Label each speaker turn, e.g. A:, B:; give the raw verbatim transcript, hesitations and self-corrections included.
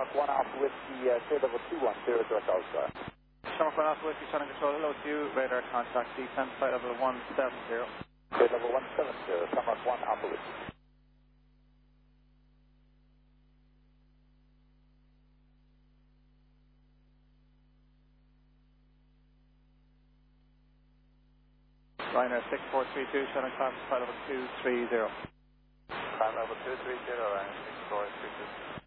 A: Shamrock one Alpha Whiskey, uh, clear level two one zero, direct Oscar.
B: Shamrock one Alpha Whiskey, Sun and Control, hello to you, radar contact, descent flight level one seven zero.
A: Clear level one seven zero, Shamrock one Alpha Whiskey.
B: Ryanair six four three two, Shannon Climb, flight level two three zero.
A: Climb level two three zero, Ryanair six four three two.